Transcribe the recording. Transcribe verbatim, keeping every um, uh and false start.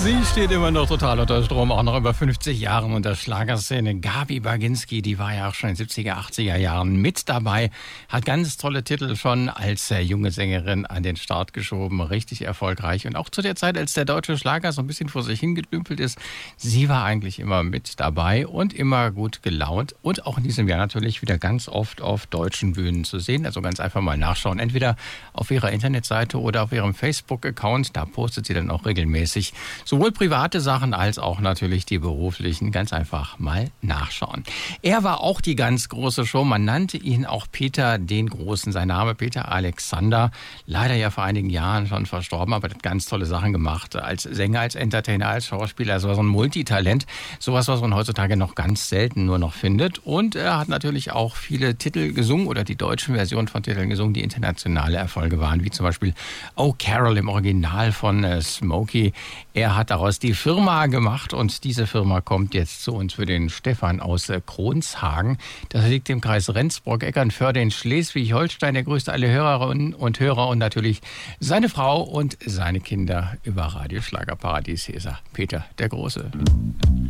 Sie steht immer noch total unter Strom, auch noch über fünfzig Jahren unter Schlagerszene. Gabi Baginski, die war ja auch schon in den siebziger, achtziger Jahren mit dabei, hat ganz tolle Titel schon als äh, junge Sängerin an den Start geschoben, richtig erfolgreich. Und auch zu der Zeit, als der deutsche Schlager so ein bisschen vor sich hingedümpelt ist, sie war eigentlich immer mit dabei und immer gut gelaunt. Und auch in diesem Jahr natürlich wieder ganz oft auf deutschen Bühnen zu sehen. Also ganz einfach mal nachschauen, entweder auf ihrer Internetseite oder auf ihrem Facebook-Account. Da postet sie dann auch regelmäßig sowohl private Sachen als auch natürlich die beruflichen. Ganz einfach mal nachschauen. Er war auch die ganz große Show. Man nannte ihn auch Peter den Großen. Sein Name Peter Alexander. Leider ja vor einigen Jahren schon verstorben, aber er hat ganz tolle Sachen gemacht. Als Sänger, als Entertainer, als Schauspieler. Also so ein Multitalent. Sowas, was man heutzutage noch ganz selten nur noch findet. Und er hat natürlich auch viele Titel gesungen oder die deutschen Versionen von Titeln gesungen, die internationale Erfolge waren. Wie zum Beispiel Oh Carol im Original von äh, Smokey. Er hat daraus die Firma gemacht und diese Firma kommt jetzt zu uns für den Stefan aus äh, Kronshagen. Das liegt im Kreis Rendsburg, Eckernförde in Schleswig-Holstein. Er grüßt alle Hörerinnen und Hörer und natürlich seine Frau und seine Kinder über Radio Schlagerparadies. Hier ist er, Peter der Große.